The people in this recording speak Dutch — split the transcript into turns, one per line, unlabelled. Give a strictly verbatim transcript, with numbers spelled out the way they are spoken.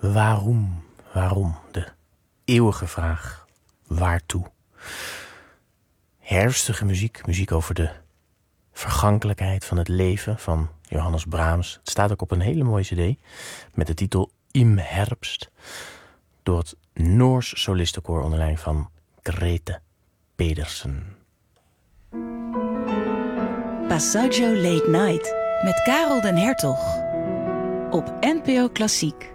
Waarom? Waarom? De eeuwige vraag. Waartoe? Herfstige muziek, muziek over de vergankelijkheid van het leven van Johannes Brahms. Het staat ook op een hele mooie cd met de titel Im Herbst, door het Noors solistenkoor onder leiding van Grete Pedersen.
Passaggio Late Night met Karel den Hertog op N P O Klassiek.